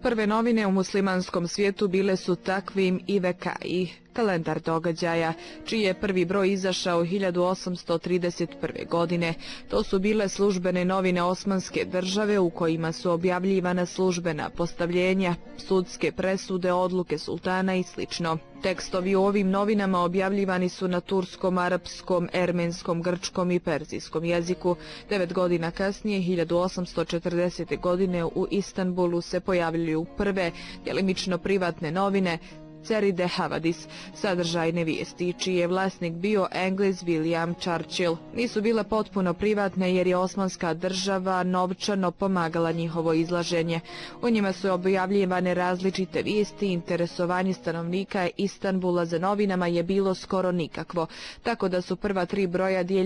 Prve novine u muslimanskom svijetu bile su Takvim i Vekaji, kalendar događaja, čiji je prvi broj izašao 1831. godine. To su bile službene novine Osmanske države u kojima su objavljivana službena postavljenja, sudske presude, odluke sultana i sl. Tekstovi u ovim novinama objavljivani su na turskom, arapskom, ermenskom, grčkom i perzijskom jeziku. 9 godina kasnije, 1840. godine, u Istanbulu se pojavljuju prve, djelimično privatne novine Ceride Havadis, sadržajne vijesti, čiji je vlasnik bio Englez William Churchill. Nisu bile potpuno privatne jer je Osmanska država novčano pomagala njihovo izlaženje. U njima su objavljivane različite vijesti, interesovanje stanovnika Istanbula za novinama je bilo skoro nikakvo, tako da su prva 3 broja dijeljena